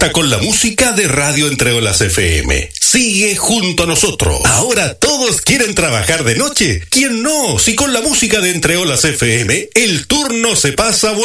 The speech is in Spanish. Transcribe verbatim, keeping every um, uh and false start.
Conecta con la música de Radio Entre Olas F M. Sigue junto a nosotros. Ahora todos quieren trabajar de noche. ¿Quién no? Si con la música de Entre Olas F M, el turno se pasa